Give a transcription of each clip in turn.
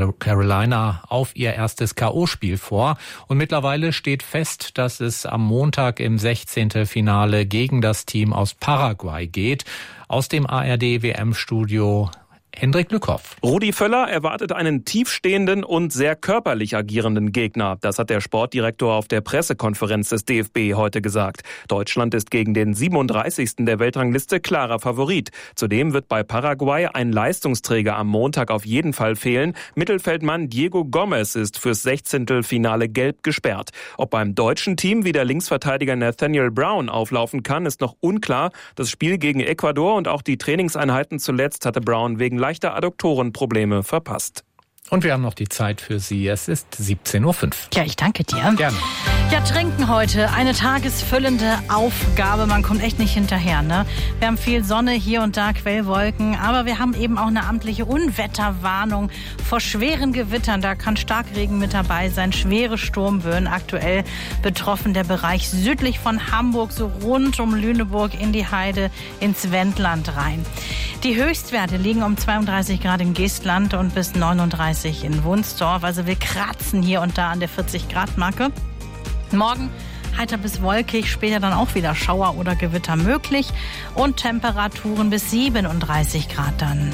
Carolina auf ihr erstes K.O.-Spiel vor. Und mittlerweile steht fest, dass es am Montag im 16. Finale gegen das Team aus Paraguay geht. Aus dem ARD-WM-Studio Hendrik Lückhoff. Rudi Völler erwartet einen tiefstehenden und sehr körperlich agierenden Gegner. Das hat der Sportdirektor auf der Pressekonferenz des DFB heute gesagt. Deutschland ist gegen den 37. der Weltrangliste klarer Favorit. Zudem wird bei Paraguay ein Leistungsträger am Montag auf jeden Fall fehlen. Mittelfeldmann Diego Gomez ist fürs 16. Finale gelb gesperrt. Ob beim deutschen Team wieder Linksverteidiger Nathaniel Brown auflaufen kann, ist noch unklar. Das Spiel gegen Ecuador und auch die Trainingseinheiten zuletzt hatte Brown wegen leichter Adduktorenprobleme verpasst. Und wir haben noch die Zeit für Sie. Es ist 17.05 Uhr. Ja, ich danke dir. Gerne. Ja, trinken heute. Eine tagesfüllende Aufgabe. Man kommt echt nicht hinterher, ne? Wir haben viel Sonne, hier und da Quellwolken. Aber wir haben eben auch eine amtliche Unwetterwarnung vor schweren Gewittern. Da kann Starkregen mit dabei sein. Schwere Sturmböen. Aktuell betroffen der Bereich südlich von Hamburg, so rund um Lüneburg in die Heide, ins Wendland rein. Die Höchstwerte liegen um 32 Grad in Geestland und bis 39 in Wunsdorf. Also wir kratzen hier und da an der 40-Grad-Marke. Morgen heiter bis wolkig, später dann auch wieder Schauer oder Gewitter möglich und Temperaturen bis 37 Grad dann.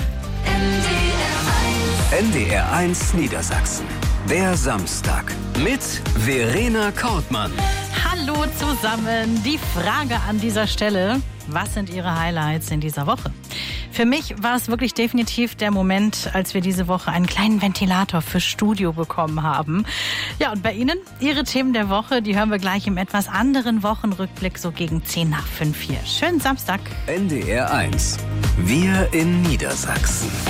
NDR 1 Niedersachsen. Der Samstag mit Verena Kortmann. Hallo zusammen. Die Frage an dieser Stelle: Was sind Ihre Highlights in dieser Woche? Für mich war es wirklich definitiv der Moment, als wir diese Woche einen kleinen Ventilator fürs Studio bekommen haben. Ja, und bei Ihnen? Ihre Themen der Woche, die hören wir gleich im etwas anderen Wochenrückblick, so gegen 10:05 hier. Schönen Samstag. NDR 1. Wir in Niedersachsen.